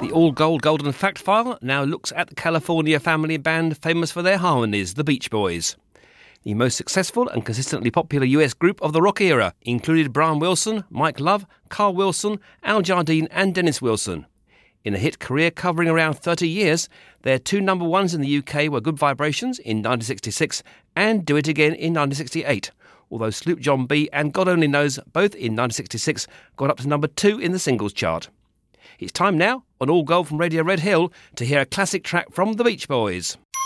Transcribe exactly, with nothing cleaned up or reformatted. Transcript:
The all-gold Golden Fact File now looks at the California family band famous for their harmonies, the Beach Boys. The most successful and consistently popular U S group of the rock era included Brian Wilson, Mike Love, Carl Wilson, Al Jardine and Dennis Wilson. In a hit career covering around thirty years, their two number ones in the U K were Good Vibrations in nineteen sixty-six and Do It Again in nineteen sixty-eight, although Sloop John B and God Only Knows, both in nineteen sixty-six, got up to number two in the singles chart. It's time now, on All Gold from Radio Red Hill, to hear a classic track from the Beach Boys.